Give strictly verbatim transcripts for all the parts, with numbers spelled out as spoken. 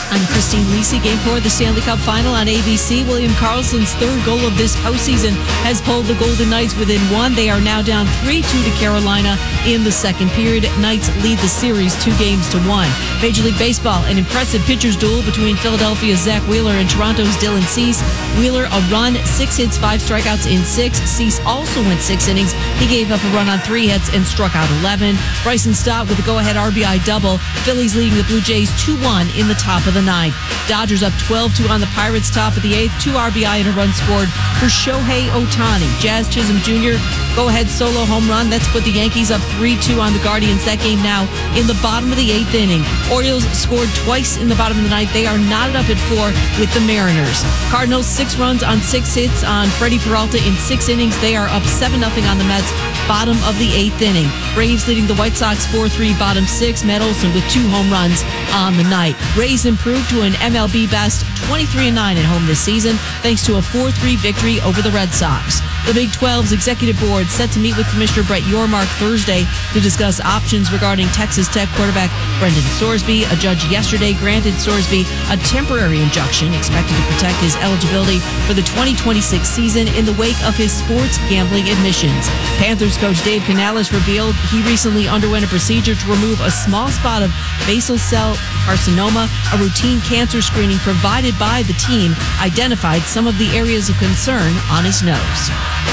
I'm Christine Lisi. Game four of the Stanley Cup Final on A B C. William Karlsson's third goal of this postseason has pulled the Golden Knights within one. They are now down three two to Carolina in the second period. Knights lead the series two games to one. Major League Baseball, an impressive pitcher's duel between Philadelphia's Zach Wheeler and Toronto's Dylan Cease. Wheeler a run, six hits, five strikeouts in six. Cease also went six innings. He gave up a run on three hits and struck out eleven. Bryson Stott with a go-ahead R B I double. Phillies leading the Blue Jays two one in the top of the ninth. Dodgers up twelve two on the Pirates, top of the eighth. Two R B I and a run scored for Shohei Ohtani. Jazz Chisholm Junior go-ahead solo home run. That's put the Yankees up three two on the Guardians. That game now in the bottom of the eighth inning. Orioles scored twice in the bottom of the ninth. They are knotted up at four with the Mariners. Cardinals six runs on six hits on Freddie Peralta in six innings. They are up seven nothing on the Mets, bottom of the eighth inning. Braves leading the White Sox four three, bottom six. Matt Olson with two home runs on the night. Rays improved to an M L B best twenty-three and nine at home this season thanks to a four three victory over the Red Sox. The Big twelve's executive board set to meet with Commissioner Brett Yormark Thursday to discuss options regarding Texas Tech quarterback Brendan Sorsby. A judge yesterday granted Sorsby a temporary injunction expected to protect his eligibility for the twenty twenty-six season in the wake of his sports gambling admissions. Panthers coach Dave Canales revealed he recently underwent a procedure to remove a small spot of basal cell carcinoma. A routine cancer screening provided by the team identified some of the areas of concern on his nose.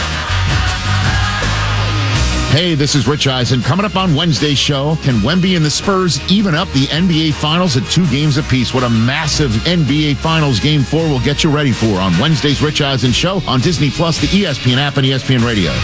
Hey, this is Rich Eisen. Coming up on Wednesday's show, can Wemby and the Spurs even up the N B A Finals at two games apiece? What a massive N B A Finals Game four will get you ready for on Wednesday's Rich Eisen Show on Disney Plus, the E S P N app, and E S P N Radio.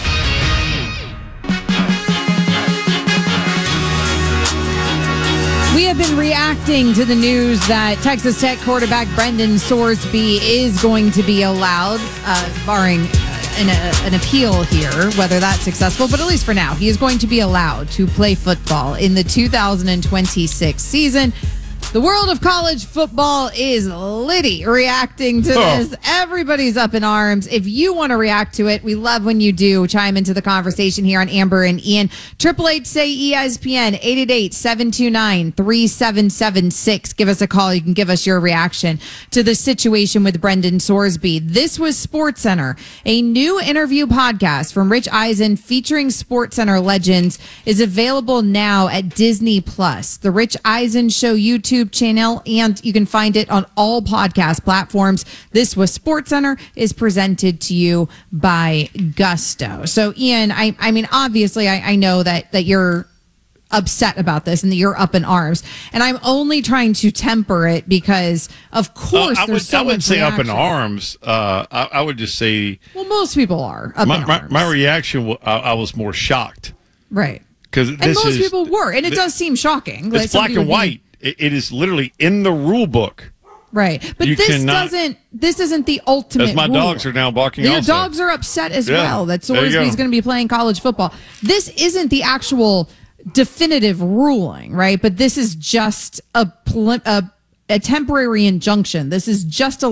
We have been reacting to the news that Texas Tech quarterback Brendan Sorsby is going to be allowed, uh, barring an, uh, an appeal here, whether that's successful, but at least for now, he is going to be allowed to play football in the two thousand twenty-six season. The world of college football is litty reacting to this. Oh. Everybody's up in arms. If you want to react to it, we love when you do. Chime into the conversation here on Amber and Ian. Triple H say E S P N, eight eight eight, seven two nine, three seven seven six. Give us a call. You can give us your reaction to the situation with Brendan Sorsby. This was SportsCenter. A new interview podcast from Rich Eisen featuring SportsCenter legends is available now at Disney Plus. The Rich Eisen Show YouTube channel, and you can find it on all podcast platforms. This was SportsCenter is presented to you by Gusto. So, Ian, I, I mean, obviously, I, I know that that you're upset about this and that you're up in arms, and I'm only trying to temper it because, of course, uh, I there's would, so I wouldn't much say reaction. up in arms. Uh, I, I would just say, well, most people are up my, in my, arms. my reaction, I, I was more shocked, right? Because and most is, people were, and it does seem shocking. It's black and white. It, it is literally in the rule book. Right. But You this cannot, doesn't, this isn't the ultimate as my rule. dogs are now barking Your also. dogs are upset as Yeah, well that there you Sorsby's go. going to be playing college football. This isn't the actual definitive ruling, right? But this is just a, a, a temporary injunction. This is just a